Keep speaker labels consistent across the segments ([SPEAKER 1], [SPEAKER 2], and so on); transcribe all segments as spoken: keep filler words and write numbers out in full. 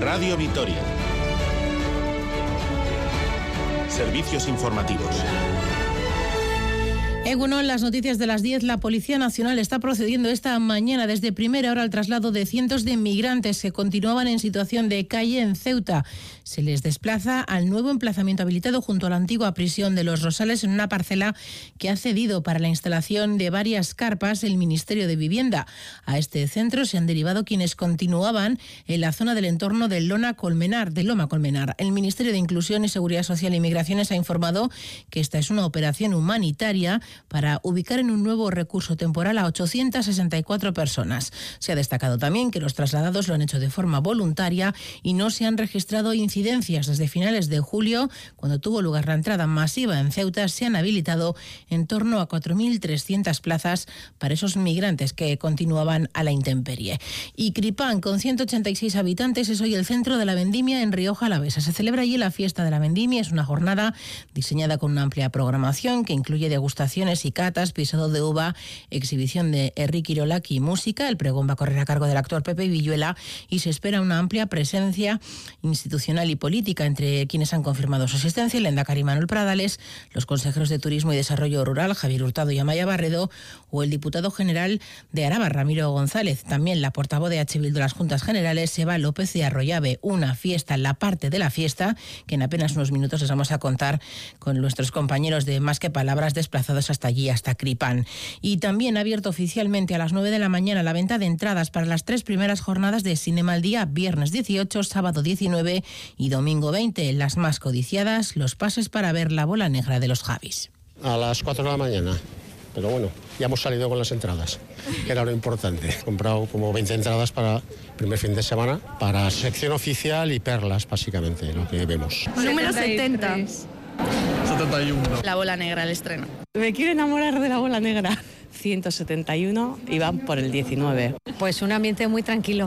[SPEAKER 1] Radio Vitoria. Servicios informativos.
[SPEAKER 2] Egunon, las noticias de las diez. La Policía Nacional está procediendo esta mañana desde primera hora al traslado de cientos de inmigrantes que continuaban en situación de calle en Ceuta. Se les desplaza al nuevo emplazamiento habilitado junto a la antigua prisión de Los Rosales en una parcela que ha cedido para la instalación de varias carpas el Ministerio de Vivienda. A este centro se han derivado quienes continuaban en la zona del entorno de Loma Colmenar, de Loma Colmenar. El Ministerio de Inclusión y Seguridad Social y Migraciones ha informado que esta es una operación humanitaria para ubicar en un nuevo recurso temporal a ochocientas sesenta y cuatro personas. Se ha destacado también que los trasladados lo han hecho de forma voluntaria y no se han registrado incidencias. Desde finales de julio, cuando tuvo lugar la entrada masiva en Ceuta, se han habilitado en torno a cuatro mil trescientas plazas para esos migrantes que continuaban a la intemperie. Y Cripán, con ciento ochenta y seis habitantes, es hoy el centro de la vendimia en Rioja Alavesa. Se celebra allí la fiesta de la vendimia. Es una jornada diseñada con una amplia programación que incluye degustación y catas, pisado de uva, exhibición de Herri Kirolaki y música. El pregón va a correr a cargo del actor Pepe Villuela y se espera una amplia presencia institucional y política entre quienes han confirmado su asistencia: el lehendakari Manuel Pradales, los consejeros de Turismo y Desarrollo Rural Javier Hurtado y Amaya Barredo, o el diputado general de Araba Ramiro González. También la portavoz de H. Bildu de las Juntas Generales, Eva López de Arroyave. Una fiesta, la parte de la fiesta, que en apenas unos minutos les vamos a contar con nuestros compañeros de Más que Palabras, desplazados hasta allí, hasta Cripán. Y también ha abierto oficialmente a las nueve de la mañana la venta de entradas para las tres primeras jornadas de Cinema al Día, viernes dieciocho, sábado diecinueve y domingo veinte. Las más codiciadas, los pases para ver La Bola Negra de los Javis.
[SPEAKER 3] A las cuatro de la mañana, pero bueno, ya hemos salido con las entradas, que era lo importante. He comprado como veinte entradas para el primer fin de semana, para sección oficial y perlas, básicamente, lo que vemos.
[SPEAKER 4] Número setenta.
[SPEAKER 5] setenta y uno.
[SPEAKER 4] La Bola Negra, el estreno.
[SPEAKER 6] Me quiero enamorar de La Bola Negra. ciento setenta y uno y van por el diecinueve.
[SPEAKER 7] Pues un ambiente muy tranquilo.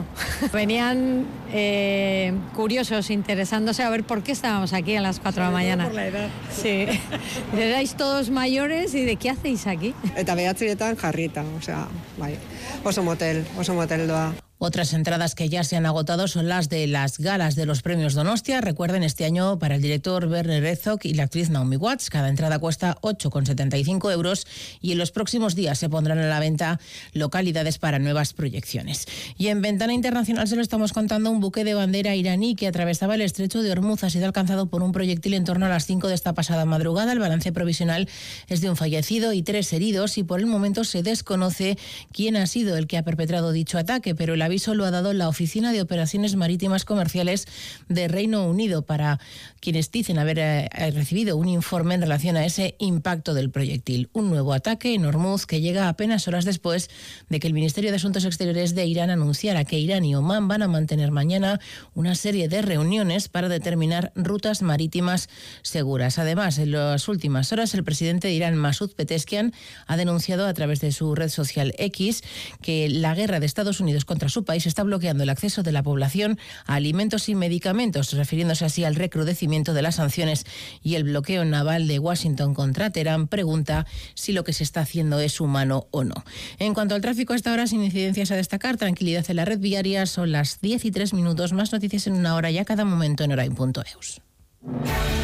[SPEAKER 7] Venían eh, curiosos, interesándose a ver por qué estábamos aquí a las cuatro de la mañana.
[SPEAKER 6] Por la edad.
[SPEAKER 7] Sí. Erais todos mayores y ¿de qué hacéis aquí?
[SPEAKER 8] Eta behatziretan jarrita, o sea, bai. Oso motel, oso motel doa.
[SPEAKER 2] Otras entradas que ya se han agotado son las de las galas de los premios Donostia. Recuerden, este año para el director Werner Herzog y la actriz Naomi Watts. Cada entrada cuesta ocho con setenta y cinco euros y en los próximos días se pondrán a la venta localidades para nuevas proyecciones. Y en Ventana Internacional se lo estamos contando: un buque de bandera iraní que atravesaba el estrecho de Hormuz ha sido alcanzado por un proyectil en torno a las cinco de esta pasada madrugada. El balance provisional es de un fallecido y tres heridos y por el momento se desconoce quién ha sido el que ha perpetrado dicho ataque, pero el aviso lo ha dado la Oficina de Operaciones Marítimas Comerciales de Reino Unido, para quienes dicen haber eh, recibido un informe en relación a ese impacto del proyectil. Un nuevo ataque en Hormuz que llega apenas horas después de que el Ministerio de Asuntos Exteriores de Irán anunciara que Irán y Omán van a mantener mañana una serie de reuniones para determinar rutas marítimas seguras. Además, en las últimas horas, el presidente de Irán, Masoud Pezeshkian, ha denunciado a través de su red social X que la guerra de Estados Unidos contra su país está bloqueando el acceso de la población a alimentos y medicamentos, refiriéndose así al recrudecimiento de las sanciones y el bloqueo naval de Washington contra Teherán. Pregunta si lo que se está haciendo es humano o no. En cuanto al tráfico, hasta ahora sin incidencias a destacar, tranquilidad en la red viaria. Son las diez y tres minutos, más noticias en una hora, ya cada momento en hora en punto eus.